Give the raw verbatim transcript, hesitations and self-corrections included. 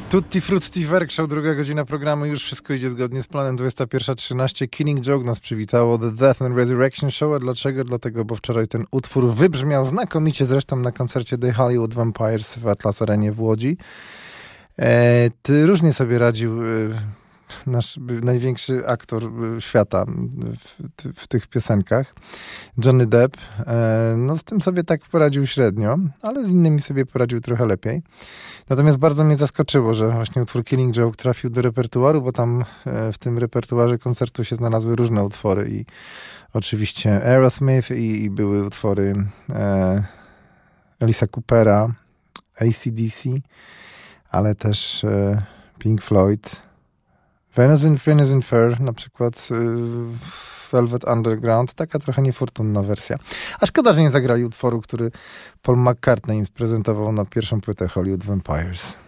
Tutti Frutti Werkshow, druga godzina programu, już wszystko idzie zgodnie z planem, dwudziesta pierwsza trzynaście. Killing Joke nas przywitało, The Death and Resurrection Show. A dlaczego? Dlatego, bo wczoraj ten utwór wybrzmiał znakomicie zresztą na koncercie The Hollywood Vampires w Atlas Arenie w Łodzi. E, ty różnie sobie radził e, nasz największy aktor świata w, w tych piosenkach, Johnny Depp. E, no z tym sobie tak poradził średnio, ale z innymi sobie poradził trochę lepiej. Natomiast bardzo mnie zaskoczyło, że właśnie utwór Killing Joke trafił do repertuaru, bo tam e, w tym repertuarze koncertu się znalazły różne utwory i oczywiście Aerosmith i, i były utwory e, Elisa Coopera, A C D C, ale też e, Pink Floyd, Venus in, Venus in Fur, na przykład e, Velvet Underground, taka trochę niefortunna wersja. A szkoda, że nie zagrali utworu, który Paul McCartney im prezentował na pierwszą płytę Hollywood Vampires.